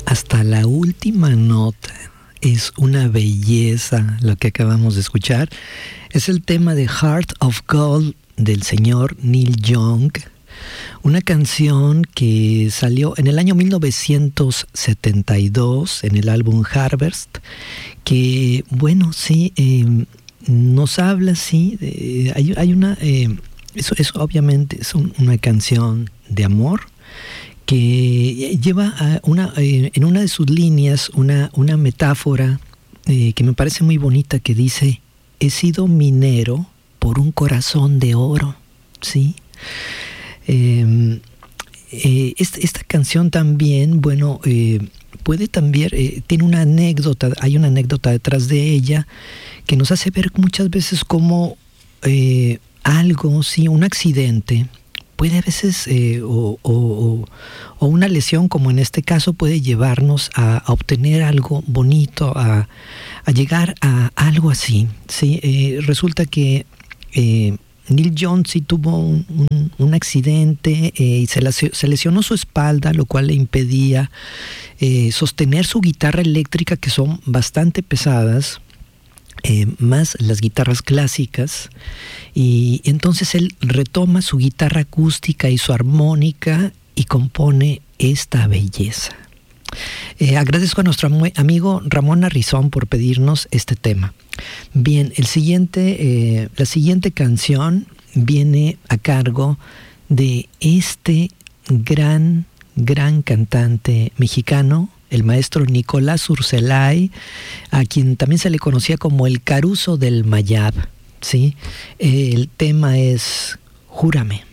hasta la última nota. Es una belleza lo que acabamos de escuchar. Es el tema de Heart of Gold del señor Neil Young. Una canción que salió en el año 1972 en el álbum Harvest, que, bueno, sí, nos habla, sí, hay una... eso obviamente es una canción de amor que lleva a en una de sus líneas una metáfora que me parece muy bonita, que dice: he sido minero por un corazón de oro, ¿sí? Esta canción también, bueno, puede también, tiene una anécdota, hay una anécdota detrás de ella que nos hace ver muchas veces como algo, sí, un accidente, puede a veces, o una lesión, como en este caso, puede llevarnos a obtener algo bonito, a llegar a algo así, ¿sí? Resulta que Neil Young sí tuvo un accidente y se lesionó su espalda, lo cual le impedía sostener su guitarra eléctrica, que son bastante pesadas, más las guitarras clásicas, y entonces él retoma su guitarra acústica y su armónica y compone esta belleza. Agradezco a nuestro amigo Ramón Arrizón por pedirnos este tema. Bien, la siguiente canción viene a cargo de este gran cantante mexicano, el maestro Nicolás Urselay, a quien también se le conocía como el Caruso del Mayab, ¿sí? El tema es Júrame.